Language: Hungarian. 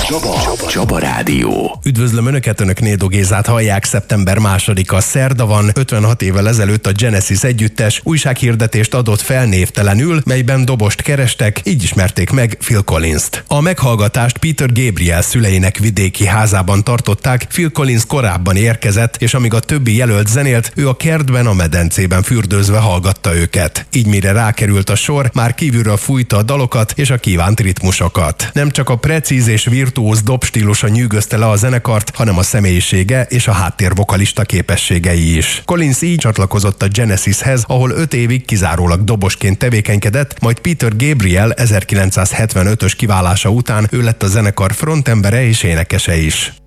Csaba Rádió. Üdvözlöm Önöket, Önök Nédo Gézát hallják, szeptember 2-a szerda van. 56 évvel ezelőtt a Genesis együttes újsághirdetést adott fel névtelenül, melyben dobost kerestek, így ismerték meg Phil Collins-t. A meghallgatást Peter Gabriel szüleinek vidéki házában tartották. Phil Collins korábban érkezett, és amíg a többi jelölt zenélt, ő a kertben, a medencében fürdőzve hallgatta őket. Így mire rákerült a sor, már kívülről fújta a dalokat és a kívánt ritmusokat. Nem csak a precíz és virtuóz dobstílusa nyűgözte le a zenekart, hanem a személyisége és a háttérvokalista képességei is. Collins így csatlakozott a Genesishez, ahol 5 évig kizárólag dobosként tevékenykedett, majd Peter Gabriel 1975-ös kiválása után ő lett a zenekar frontembere és énekese is.